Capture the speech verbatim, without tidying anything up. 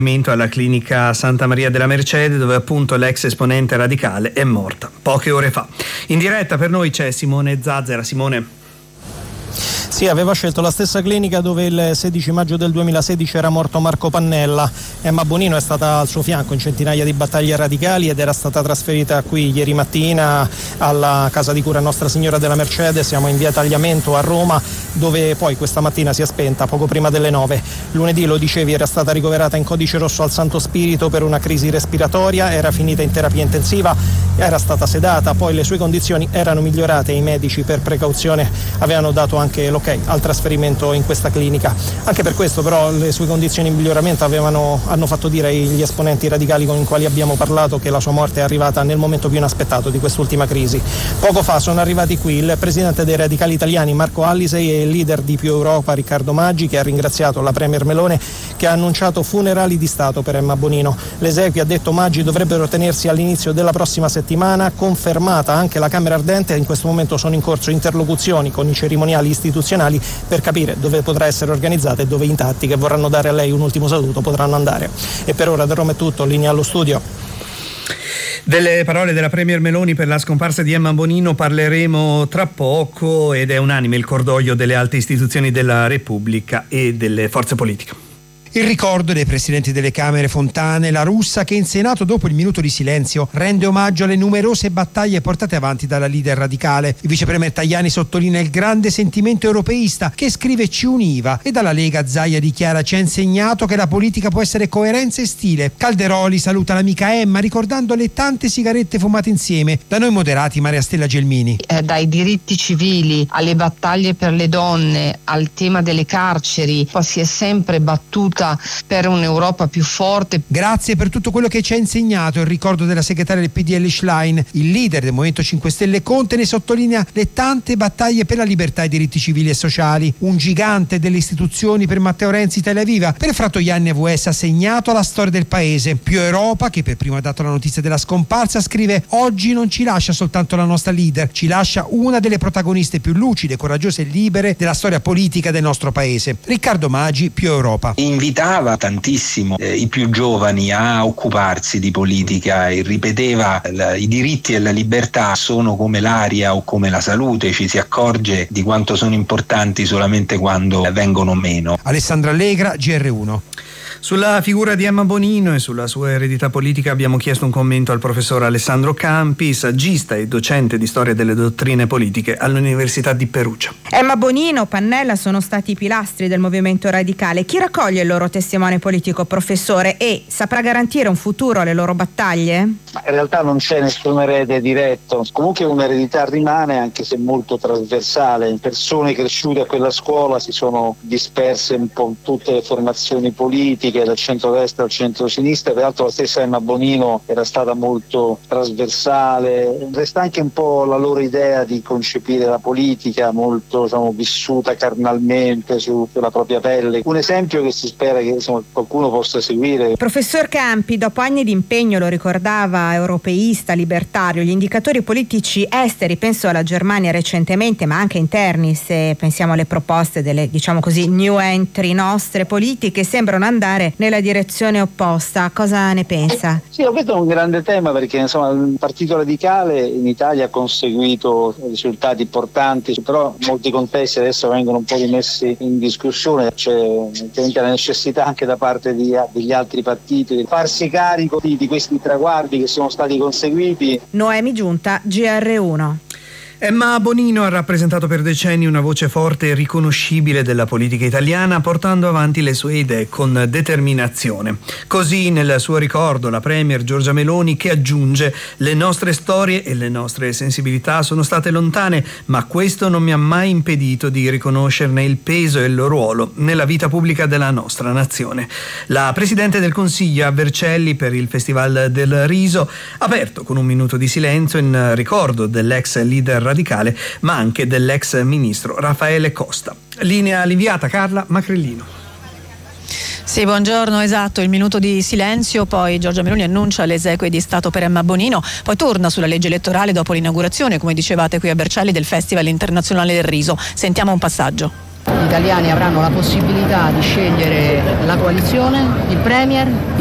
alla clinica Santa Maria della Mercede, dove appunto l'ex esponente radicale è morta poche ore fa. In diretta per noi c'è Simone Zazzera. Simone. Sì, aveva scelto la stessa clinica dove il sedici maggio del duemilasedici era morto Marco Pannella. Emma Bonino è stata al suo fianco in centinaia di battaglie radicali ed era stata trasferita qui ieri mattina alla casa di cura Nostra Signora della Mercede. Siamo in via Tagliamento a Roma, dove poi questa mattina si è spenta poco prima delle nove. Lunedì, lo dicevi, era stata ricoverata in codice rosso al Santo Spirito per una crisi respiratoria, era finita in terapia intensiva, era stata sedata, poi le sue condizioni erano migliorate e i medici per precauzione avevano dato anche l'ok al trasferimento in questa clinica. Anche per questo però le sue condizioni in miglioramento avevano, hanno fatto dire agli esponenti radicali con i quali abbiamo parlato che la sua morte è arrivata nel momento più inaspettato di quest'ultima crisi. Poco fa sono arrivati qui il presidente dei radicali italiani Marco Allisei e il leader di Più Europa Riccardo Maggi, che ha ringraziato la premier Meloni, che ha annunciato funerali di Stato per Emma Bonino. Le esequie, ha detto Maggi, dovrebbero tenersi all'inizio della prossima settimana, confermata anche la Camera Ardente. In questo momento sono in corso interlocuzioni con i cerimoniali istituzionali per capire dove potrà essere organizzata e dove i intatti che vorranno dare a lei un ultimo saluto potranno andare. E per ora da Roma è tutto, linea allo studio. Delle parole della premier Meloni per la scomparsa di Emma Bonino parleremo tra poco, ed è unanime il cordoglio delle alte istituzioni della Repubblica e delle forze politiche. Il ricordo dei presidenti delle Camere Fontana e La Russa, che in Senato, dopo il minuto di silenzio, rende omaggio alle numerose battaglie portate avanti dalla leader radicale. Il vicepremier Tajani sottolinea il grande sentimento europeista che, scrive, ci univa, e dalla Lega Zaia dichiara: ci ha insegnato che la politica può essere coerenza e stile. Calderoli saluta l'amica Emma ricordando le tante sigarette fumate insieme. Da noi moderati, Maria Stella Gelmini. Eh, dai diritti civili alle battaglie per le donne, al tema delle carceri, poi si è sempre battuta per un'Europa più forte. Grazie per tutto quello che ci ha insegnato, il ricordo della segretaria del P D L Schlein. Il leader del Movimento cinque Stelle Conte ne sottolinea le tante battaglie per la libertà e i diritti civili e sociali. Un gigante delle istituzioni per Matteo Renzi, Italia Viva. Per Fratoianni A V S ha segnato la storia del paese. Più Europa, che per primo ha dato la notizia della scomparsa, scrive: oggi non ci lascia soltanto la nostra leader, ci lascia una delle protagoniste più lucide, coraggiose e libere della storia politica del nostro paese. Riccardo Maggi, Più Europa. Invitava tantissimo eh, i più giovani a occuparsi di politica e ripeteva: la, i diritti e la libertà sono come l'aria o come la salute, ci si accorge di quanto sono importanti solamente quando vengono meno. Alessandra Allegra, G R uno. Sulla figura di Emma Bonino e sulla sua eredità politica abbiamo chiesto un commento al professor Alessandro Campi, saggista e docente di storia delle dottrine politiche all'Università di Perugia. Emma Bonino, Pannella sono stati i pilastri del movimento radicale. Chi raccoglie il loro testimone politico, professore, e saprà garantire un futuro alle loro battaglie? Ma in realtà non c'è nessun erede diretto, comunque un'eredità rimane, anche se molto trasversale. Persone cresciute a quella scuola si sono disperse un po' in tutte le formazioni politiche, dal centro-destra al centro-sinistra. Peraltro la stessa Emma Bonino era stata molto trasversale. Resta anche un po' la loro idea di concepire la politica, molto, diciamo, vissuta carnalmente su, sulla propria pelle. Un esempio che si spera che, insomma, qualcuno possa seguire. Professor Campi, dopo anni di impegno, lo ricordava, europeista, libertario, gli indicatori politici esteri, penso alla Germania recentemente, ma anche interni, se pensiamo alle proposte delle, diciamo così, new entry nostre politiche, sembrano andare nella direzione opposta. Cosa ne pensa? Sì, questo è un grande tema, perché insomma il Partito Radicale in Italia ha conseguito risultati importanti, però molti contesti adesso vengono un po' rimessi in discussione. C'è la necessità anche da parte di, degli altri partiti di farsi carico di, di questi traguardi che sono stati conseguiti. Noemi Giunta, G R uno. Emma Bonino ha rappresentato per decenni una voce forte e riconoscibile della politica italiana, portando avanti le sue idee con determinazione. Così, nel suo ricordo, la premier Giorgia Meloni, che aggiunge: le nostre storie e le nostre sensibilità sono state lontane, ma questo non mi ha mai impedito di riconoscerne il peso e il ruolo nella vita pubblica della nostra nazione. La Presidente del Consiglio a Vercelli, per il Festival del Riso, aperto con un minuto di silenzio in ricordo dell'ex leader radicale, ma anche dell'ex ministro Raffaele Costa. Linea all'inviata Carla Macrellino. Sì, buongiorno, esatto, il minuto di silenzio, poi Giorgia Meloni annuncia le esequie di Stato per Emma Bonino, poi torna sulla legge elettorale dopo l'inaugurazione, come dicevate qui a Vercelli, del Festival Internazionale del Riso. Sentiamo un passaggio. Gli italiani avranno la possibilità di scegliere la coalizione, il premier,